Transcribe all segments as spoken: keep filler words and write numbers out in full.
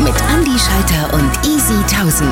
mit Andi Schalter und Easy tausend.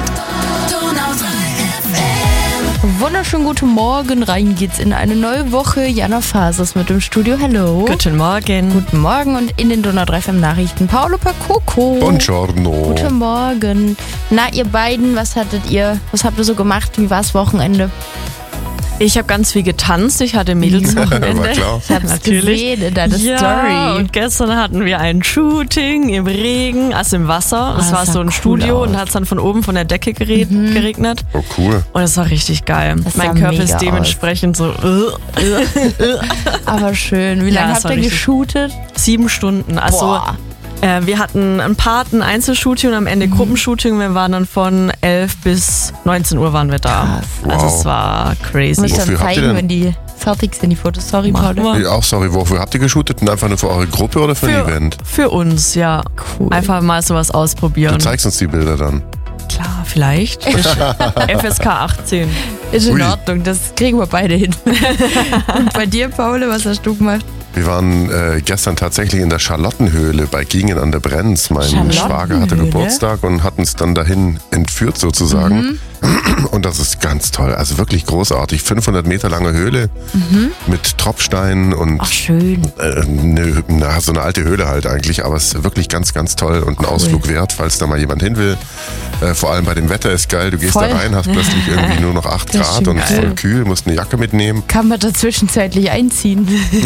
Wunderschönen guten Morgen, rein geht's in eine neue Woche. Jana Fasers mit dem Studio, hello. Guten Morgen. Guten Morgen und in den Donau drei F M Nachrichten Paolo Pacocco. Buongiorno. Guten Morgen. Na, ihr beiden, was hattet ihr, was habt ihr so gemacht? Wie war's Wochenende? Ich habe ganz viel getanzt, ich hatte Mädelswochenende. War klar. Ich hab's Natürlich. gesehen in deiner ja, Story. Und gestern hatten wir ein Shooting im Regen, also im Wasser. Das Ah, war das sah so ein cool Studio aus. und hat es dann von oben von der Decke gere- geregnet. Oh, cool. Und es war richtig geil. Das sah mein Körper mega ist dementsprechend so äh, Aber schön. Wie Ja, lange das habt war ihr richtig- geshootet? sieben Stunden. Also Boah. äh, wir hatten ein Part, ein Einzelshooting und am Ende Mhm. Gruppenshooting. Wir waren dann von elf bis neunzehn Uhr waren wir da. Krass. Also Wow. es war Du crazy. musst dann Wofür habt ihr zeigen, denn- wenn die fertig sind, die Fotos. Sorry, Mach Paolo. mal. Ja, auch sorry, wofür habt ihr geshootet? Und einfach nur für eure Gruppe oder für, ein Event? Für uns, ja. Cool. Einfach mal sowas ausprobieren. Du zeigst uns die Bilder dann. Klar, vielleicht. Ist F S K achtzehn. Ist in Ui. Ordnung, das kriegen wir beide hin. Und bei dir, Paolo, was hast du gemacht? Wir waren äh, gestern tatsächlich in der Charlottenhöhle bei Gingen an der Brenz. Mein Schwager hatte Charlottenhöhle? Geburtstag und hat uns dann dahin entführt sozusagen. Mhm. Und das ist ganz toll, also wirklich großartig. fünfhundert Meter lange Höhle mit Tropfsteinen und Ach, schön. äh, ne, na, so eine alte Höhle halt eigentlich, aber es ist wirklich ganz, ganz toll und ein Ausflug wert, falls da mal jemand hin will. Äh, vor allem bei dem Wetter ist geil, du gehst Voll. da rein, hast plötzlich irgendwie nur noch acht Das ist Grad schon und geil. voll kühl, musst eine Jacke mitnehmen. Kann man da zwischenzeitlich einziehen?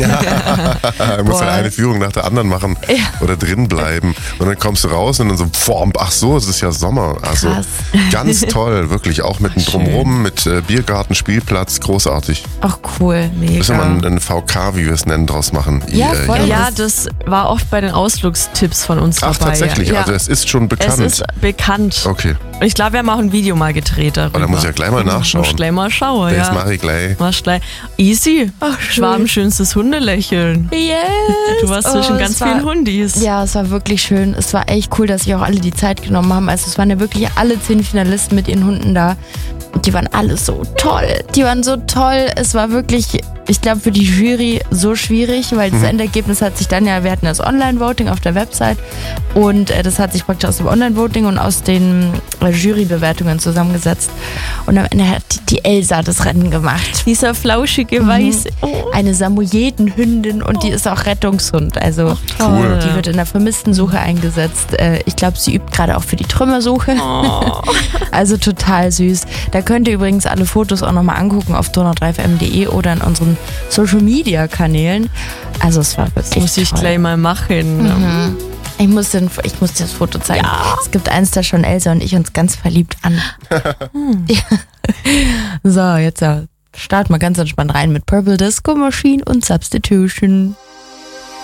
Du musst halt eine Führung nach der anderen machen Ja. oder drin bleiben. Und dann kommst du raus und dann so, boah, ach so, es ist ja Sommer. Also Krass. ganz toll, wirklich. Auch mit einem Drumrum, mit äh, Biergarten, Spielplatz, großartig. Ach, cool. Müssen wir mal Mega. einen V K, wie wir es nennen, draus machen. Ja, Äh, voll. Ja, das war oft bei den Ausflugstipps von uns Ach, dabei. tatsächlich, Ja. also es ist schon Es bekannt. ist bekannt. Okay, Und ich glaube, wir haben auch ein Video mal gedreht darüber. aber da muss ich ja gleich mal nachschauen. Muss gleich mal schauen, Das ja. mache ich gleich. Machst gleich. Easy. Ach, schön. Schwabenschönstes Hundelächeln. Yes. Du warst Oh, zwischen es ganz war- vielen Hundis. Ja, es war wirklich schön. Es war echt cool, dass sich auch alle die Zeit genommen haben. Also es waren ja wirklich alle zehn Finalisten mit ihren Hunden da. Und die waren alle so toll. Die waren so toll. Es war wirklich, ich glaube, für die Jury so schwierig, weil das Endergebnis hat sich dann ja, wir hatten das Online-Voting auf der Website und äh, das hat sich praktisch aus dem Online-Voting und aus den äh, Jurybewertungen zusammengesetzt. Und am Ende hat die, die Elsa das Rennen gemacht. Dieser flauschige Weiße. Oh. Eine Samoyedenhündin und die ist auch Rettungshund. Also Cool. die wird in der Vermisstensuche eingesetzt. Äh, Ich glaube, sie übt gerade auch für die Trümmersuche. Oh. Also total süß. Da könnt ihr übrigens alle Fotos auch nochmal angucken auf donau drei f m punkt de oder in unseren Social Media Kanälen. Also es war wirklich Das muss ich toll. gleich mal machen. Ich muss, den, ich muss dir das Foto zeigen. Es gibt eins, da schon Elsa und ich uns ganz verliebt an. Ja. So, jetzt äh, starten wir ganz entspannt rein mit Purple Disco Machine und Substitution.